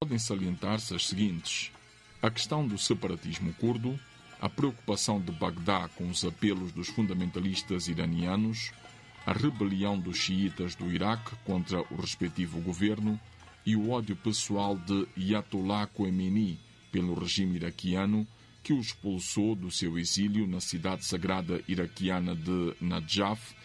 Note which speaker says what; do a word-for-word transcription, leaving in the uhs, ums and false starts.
Speaker 1: podem salientar-se as seguintes: a questão do separatismo curdo, a preocupação de Bagdá com os apelos dos fundamentalistas iranianos, a rebelião dos xiitas do Iraque contra o respectivo governo e o ódio pessoal de Ayatollah Khomeini pelo regime iraquiano, que o expulsou do seu exílio na cidade sagrada iraquiana de Najaf